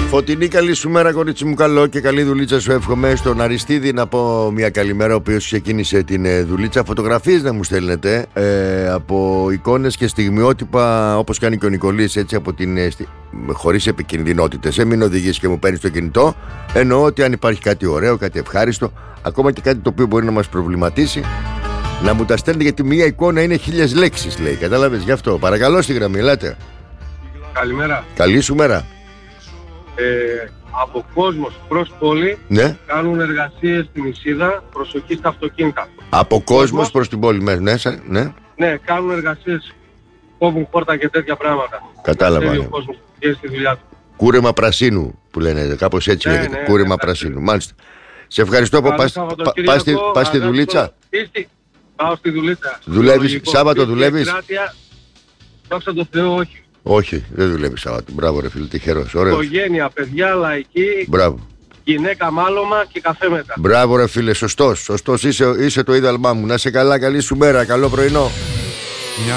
Φωτεινή, καλή σου μέρα, κορίτσι μου, καλό και καλή δουλίτσα σου εύχομαι. Στον Αριστίδη να πω μια καλημέρα, ο οποίος ξεκίνησε την δουλίτσα. Φωτογραφίες να μου στέλνετε από εικόνες και στιγμιότυπα, όπως κάνει και ο Νικολής, έτσι από χωρίς επικινδυνότητες. Μην οδηγείς και μου παίρνεις το κινητό. Εννοώ ότι αν υπάρχει κάτι ωραίο, κάτι ευχάριστο, ακόμα και κάτι το οποίο μπορεί να μας προβληματίσει, να μου τα στέλνετε, γιατί μια εικόνα είναι 1000 λέξεις, λέει. Κατάλαβες, γι' αυτό. Παρακαλώ στη γραμμή, ελάτε. Καλημέρα. Καλή σου μέρα. Από Κόσμος προς πόλη, ναι, κάνουν εργασίες στην Ισίδα, προσοχή στα αυτοκίνητα. Από Κόσμος προς την πόλη, ναι, ναι. Ναι, κάνουν εργασίες, κόβουν πόρτα και τέτοια πράγματα. Κατάλαβα. Ο κόσμος και στη δουλειά του. Κούρεμα πρασίνου που λένε, κάπως έτσι λέγεται. Ναι, κούρεμα πρασίνου. Μάλιστα. Σε ευχαριστώ που πας στη δουλίτσα. Πάω στη δουλίτσα. Δουλεύεις, Σάββατο δουλεύεις? Δόξα τω Θεώ, όχι. Όχι, δεν δουλεύει Σάββατο. Μπράβο, ρε φίλε, τυχερός. Οικογένεια, παιδιά, λαϊκή. Μπράβο. Γυναίκα, μάλωμα και καφέ μετά. Μπράβο, ρε φίλε, σωστός. Είσαι το είδαλμά μου. Να είσαι καλά, καλή σου μέρα, καλό πρωινό.